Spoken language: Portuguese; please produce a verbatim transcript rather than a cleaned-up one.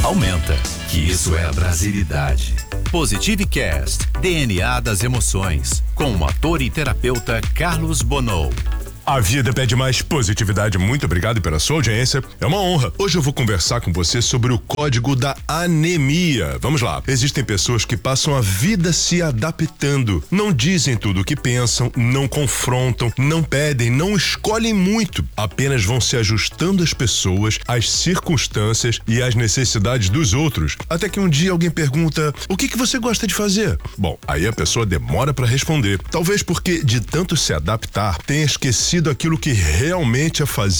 aumenta. Que isso é a brasilidade. Positive Cast, D N A das emoções, com o ator e terapeuta Carlos Bonou. A vida pede mais positividade. Muito obrigado pela sua audiência. É uma honra. Hoje eu vou conversar com você sobre o código da anemia. Vamos lá. Existem pessoas que passam a vida se adaptando. Não dizem tudo o que pensam, não confrontam, não pedem, não escolhem muito. Apenas vão se ajustando às pessoas, às circunstâncias e às necessidades dos outros. Até que um dia alguém pergunta: o que que você gosta de fazer? Bom, aí a pessoa demora para responder. Talvez porque de tanto se adaptar tenha esquecido aquilo que realmente a fazia